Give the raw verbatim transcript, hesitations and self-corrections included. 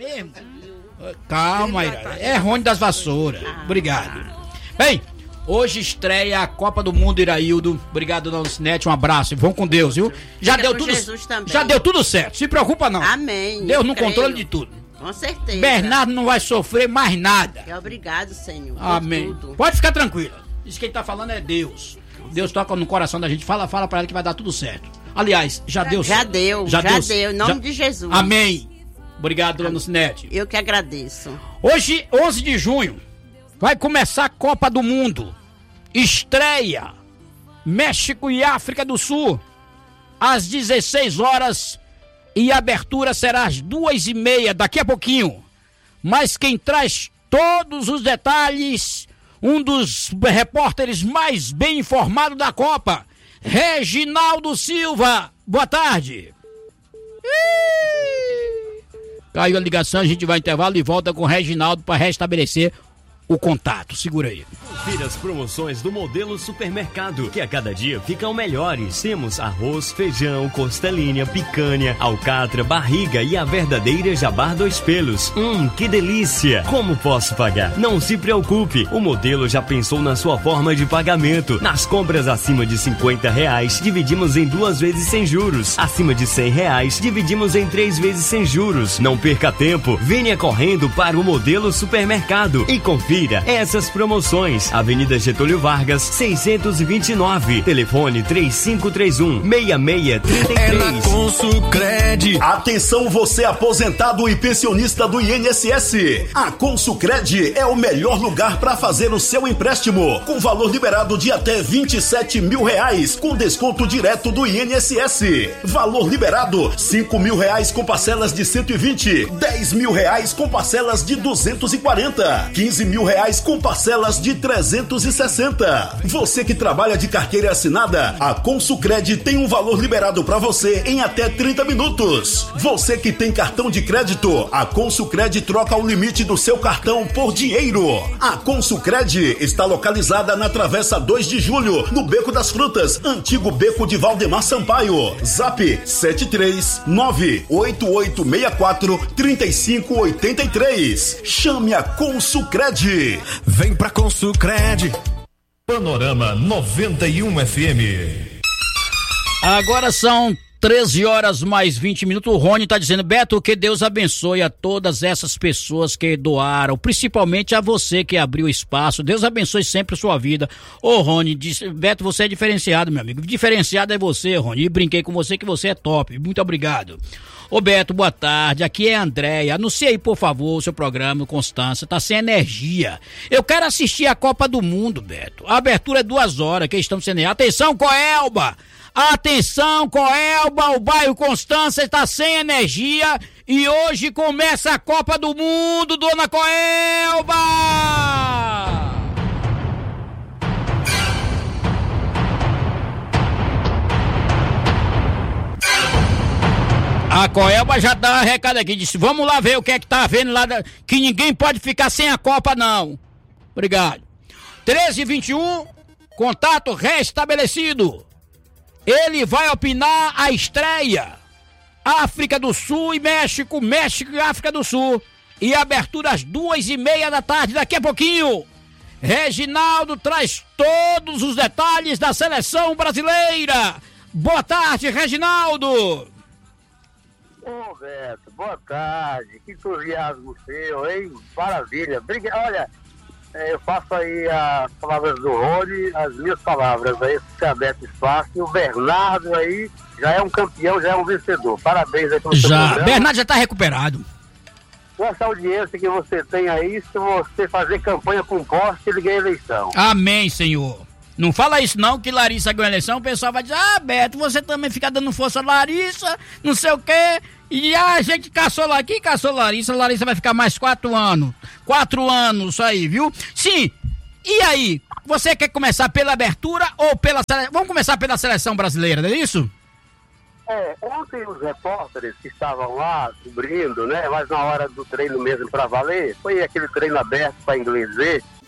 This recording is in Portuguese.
mesmo? Calma, Ira. É Rony das Vassouras. Obrigado. Bem, hoje estreia a Copa do Mundo, Iraildo. Obrigado, dona Lucinete. Um abraço. Vão com Deus, viu? Já deu tudo, já deu tudo certo. Se preocupa não. Amém. Deus no controle de tudo. Com certeza. Bernardo não vai sofrer mais nada. É obrigado, Senhor. Amém. Pode ficar tranquila. Isso que ele tá falando é Deus. Deus toca no coração da gente. Fala, fala pra ela que vai dar tudo certo. Aliás, já deu Já certo. deu, já, já deu. Em nome já... de Jesus. Amém. Obrigado, dona Lucinete. Eu que agradeço. Hoje, onze de junho, vai começar a Copa do Mundo. Estreia México e África do Sul às dezesseis horas e a abertura será às duas e meia, daqui a pouquinho. Mas quem traz todos os detalhes, um dos repórteres mais bem informados da Copa, Reginaldo Silva. Boa tarde. Caiu a ligação, a gente vai intervalo e volta com o Reginaldo para restabelecer o contato. Segura aí. Confira as promoções do Modelo Supermercado, que a cada dia ficam melhores. Temos arroz, feijão, costelinha, picanha, alcatra, barriga e a verdadeira Jabbar dois pelos. Hum, que delícia! Como posso pagar? Não se preocupe, o Modelo já pensou na sua forma de pagamento. Nas compras acima de cinquenta reais, dividimos em duas vezes sem juros. Acima de cem reais, dividimos em três vezes sem juros. Não perca tempo, venha correndo para o Modelo Supermercado e confira essas promoções. Avenida Getúlio Vargas, seiscentos e vinte e nove. Telefone três cinco três um, seis seis três três. É na Consucred. Atenção, você aposentado e pensionista do I N S S. A Consucred é o melhor lugar para fazer o seu empréstimo, com valor liberado de até vinte e sete mil reais, com desconto direto do I N S S. Valor liberado, cinco mil reais com parcelas de cento e vinte, dez mil reais com parcelas de duzentos e quarenta, quinze mil reais com parcelas de trezentos e sessenta. Você que trabalha de carteira assinada, a Consucred tem um valor liberado para você em até trinta minutos. Você que tem cartão de crédito, a Consucred troca o limite do seu cartão por dinheiro. A Consucred está localizada na Travessa dois de julho, no Beco das Frutas, antigo Beco de Valdemar Sampaio. Zap sete três nove oito oito seis quatro três cinco oito três. Chame a Consucred. Vem pra Consucred. Panorama noventa e um F M. Agora são treze horas mais vinte minutos. O Rony tá dizendo: Beto, que Deus abençoe a todas essas pessoas que doaram, principalmente a você que abriu espaço. Deus abençoe sempre a sua vida. Ô Rony, disse, Beto, você é diferenciado, meu amigo. Diferenciado é você, Rony. E brinquei com você que você é top. Muito obrigado. Ô Beto, boa tarde, aqui é a Andréia. Anuncie aí, por favor, o seu programa, Constância, tá sem energia. Eu quero assistir a Copa do Mundo, Beto. A abertura é duas horas, que estamos sem energia. Atenção, Coelba! Atenção, Coelba, o bairro Constância está sem energia e hoje começa a Copa do Mundo, dona Coelba! A Coelba já dá um recado aqui, disse, vamos lá ver o que é que tá vendo lá, da... que ninguém pode ficar sem a Copa não. Obrigado. treze e vinte e um, contato restabelecido. Ele vai opinar a estreia. África do Sul e México, México e África do Sul. E abertura às duas e meia da tarde, daqui a pouquinho. Reginaldo traz todos os detalhes da seleção brasileira. Boa tarde, Reginaldo. Ô, Beto, boa tarde. Que entusiasmo seu, hein? Maravilha. Obrigado. Olha, eu faço aí as palavras do Rony, as minhas palavras aí, se aberto espaço. E o Bernardo aí já é um campeão, já é um vencedor. Parabéns aí pelo seu Já, programa. Bernardo já tá recuperado. Com essa audiência que você tem aí, se você fazer campanha com poste, ele ganha eleição. Amém, Senhor. Não fala isso não, que Larissa ganhou a eleição, o pessoal vai dizer, ah, Beto, você também fica dando força a Larissa, não sei o quê, e a gente caçou lá aqui, caçou Larissa, Larissa vai ficar mais quatro anos, quatro anos isso aí, viu? Sim, e aí, você quer começar pela abertura ou pela seleção? Vamos começar pela seleção brasileira, não é isso? É, ontem os repórteres que estavam lá cobrindo, né, mas na hora do treino mesmo pra valer, foi aquele treino aberto pra inglês ver,